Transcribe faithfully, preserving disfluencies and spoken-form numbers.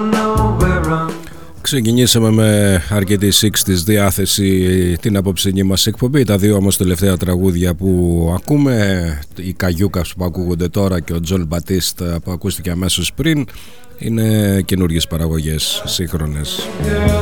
Ξεκινήσαμε με αρκετή εξήντα διάθεση την απόψινή μας εκπομπή. Τα δύο όμως τελευταία τραγούδια που ακούμε, οι Καγιούκας που ακούγονται τώρα και ο Τζον Μπατίστ που ακούστηκε αμέσως πριν, είναι καινούργιες παραγωγές, σύγχρονες.